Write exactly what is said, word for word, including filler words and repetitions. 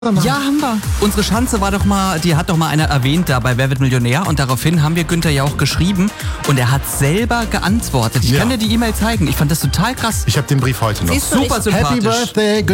Ja, haben wir. Unsere Schanze war doch mal, die hat doch mal einer erwähnt da bei Wer wird Millionär und daraufhin haben wir Günther ja auch geschrieben und er hat selber geantwortet. Ich Ja. kann dir die E-Mail zeigen. Ich fand das total krass. Ich habe den Brief heute noch. Siehst du, Super ich- sympathisch. Happy Birthday,